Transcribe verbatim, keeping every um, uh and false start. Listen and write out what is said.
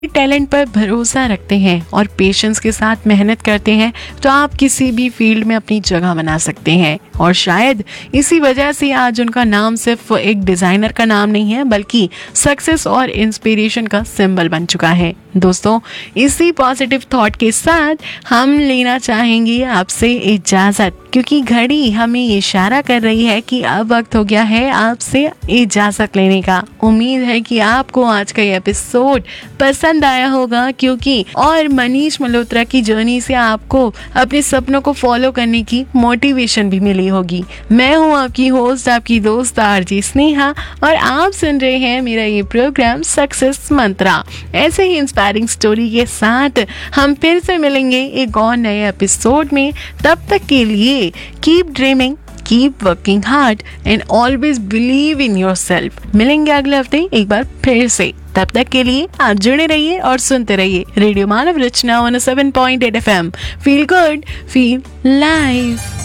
Talent पर भरोसा रखते हैं और पेशेंस के साथ मेहनत करते हैं तो आप किसी भी फील्ड में अपनी जगह बना सकते हैं। और शायद इसी वजह से आज उनका नाम सिर्फ एक डिजाइनर का नाम नहीं है बल्कि सक्सेस और इंस्पिरेशन का सिंबल बन चुका है। दोस्तों, इसी पॉजिटिव थॉट के साथ हम लेना चाहेंगे आपसे इजाजत, क्योंकि घड़ी हमें इशारा कर रही है कि अब वक्त हो गया है आपसे इजाजत लेने का। उम्मीद है कि आपको आज का ये एपिसोड पसंद आया होगा, क्योंकि और मनीष मल्होत्रा की जर्नी से आपको अपने सपनों को फॉलो करने की मोटिवेशन भी मिली होगी। मैं हूँ आपकी होस्ट, आपकी दोस्त आरजी स्नेहा, और आप सुन रहे हैं मेरा ये प्रोग्राम सक्सेस मंत्रा। ऐसे ही इंस्पायरिंग स्टोरी के साथ हम फिर से मिलेंगे एक और नए एपिसोड में। तब तक के लिए keep dreaming, keep working hard and always believe in yourself. मिलेंगे अगले हफ्ते एक बार फिर से। तब तक के लिए आप जुड़े रहिए और सुनते रहिए रेडियो मानव रचना one O seven point eight F M. Feel good, feel live.